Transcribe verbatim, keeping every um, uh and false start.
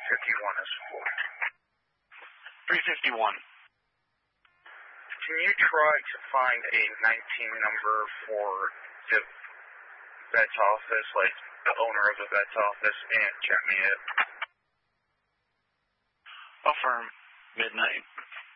fifty-one is full. three fifty-one. Can you try to find a nineteen number for the vet's office, like the owner of the vet's office, and chat me it? Affirm. Midnight.